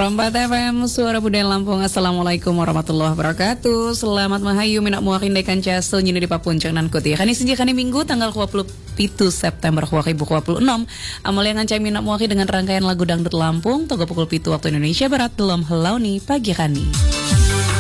Rompat FM Suara Budaya Lampung. Assalamualaikum warahmatullahi wabarakatuh. Selamat mahayu minak muakin dekan casel nyini di papuncak nan kuti. Kani sejak kani minggu tanggal 27 September 2026. Amal yang ngancai minak muakin dengan rangkaian lagu dangdut Lampung. Toga pukul pitu waktu Indonesia Barat dalam Helauni pagi kani.